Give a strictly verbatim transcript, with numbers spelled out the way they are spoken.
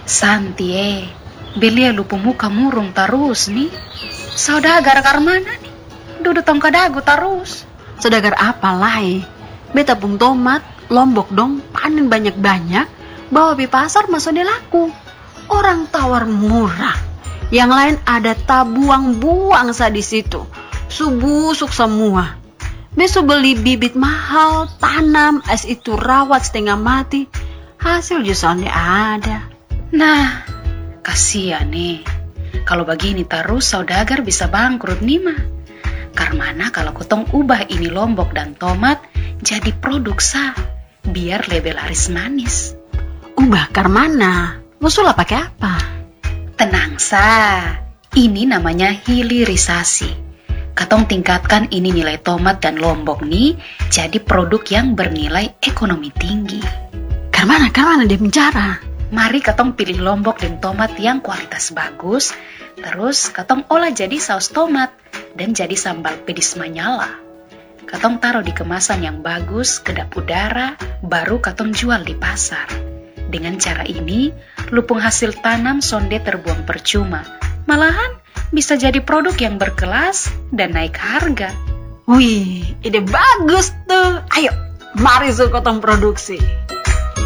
Santi eh, belia lupu muka murung terus nih. Saudagar karmana nih? Duduk tong kadagu terus. Saudagar apa lai? Beta pun tomat, lombok dong, panen banyak-banyak, bawa di pasar masuk dia laku. Orang tawar murah. Yang lain ada tabuang-buang sa di situ. Subusuk semua. Besok beli bibit mahal, tanam, es itu rawat setengah mati. Hasil justru ada. Nah, kasihan nih. Kalau begini terus saudagar bisa bangkrut nih mah. Karena kalau kutong ubah ini lombok dan tomat jadi produk sa, biar lebih laris manis. Ubah karmana? Musulah pakai apa? Tenang sa, ini namanya hilirisasi. Katong tingkatkan ini nilai tomat dan lombok nih jadi produk yang bernilai ekonomi tinggi. Karmana, karmana dia bicara? Mari katong pilih lombok dan tomat yang kualitas bagus, terus katong olah jadi saus tomat dan jadi sambal pedis manyala. Katong taruh di kemasan yang bagus, kedap udara, baru katong jual di pasar. Dengan cara ini, lupung hasil tanam sonde terbuang percuma. Malahan bisa jadi produk yang berkelas dan naik harga. Wih, ide bagus tuh. Ayo, mari su kotong produksi.